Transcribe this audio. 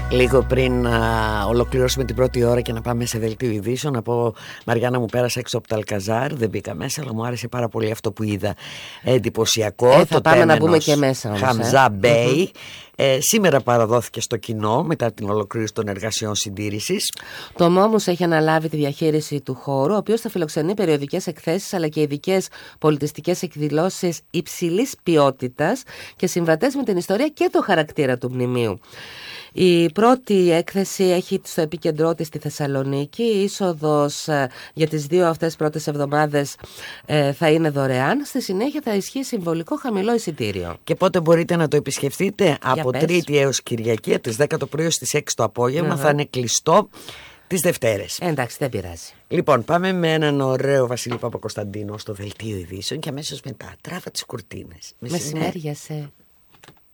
Λίγο πριν ολοκληρώσουμε την πρώτη ώρα και να πάμε σε δελτίο ειδήσεων, να πω, Μαριάννα, μου πέρασα έξω από το Αλκαζάρ, δεν μπήκα μέσα, αλλά μου άρεσε πάρα πολύ αυτό που είδα. Εντυπωσιακό. Θα πάμε να μπούμε και μέσα όμως. Χαμζά Μπέι. Σήμερα παραδόθηκε στο κοινό μετά την ολοκλήρωση των εργασιών συντήρησης. Το ΜΟΜΟΥΣ έχει αναλάβει τη διαχείριση του χώρου, ο οποίος θα φιλοξενεί περιοδικές εκθέσεις αλλά και ειδικές πολιτιστικές εκδηλώσεις υψηλής ποιότητας και συμβατές με την ιστορία και το χαρακτήρα του μνημείου. Η πρώτη έκθεση έχει στο επίκεντρό της στη Θεσσαλονίκη. Η είσοδος για τις 2 αυτές πρώτες εβδομάδες θα είναι δωρεάν. Στη συνέχεια θα ισχύει συμβολικό χαμηλό εισιτήριο. Και πότε μπορείτε να το επισκεφτείτε? Από Τρίτη έως Κυριακή, από τις 10 το πρωί στις 6 το απόγευμα. Θα είναι κλειστό τις Δευτέρες. Εντάξει, δεν πειράζει. Λοιπόν, πάμε με έναν ωραίο Βασίλη Παπακοσταντίνο στο δελτίο ειδήσεων και αμέσως μετά τράβα τις κουρτίνες. Μεσημέριασε.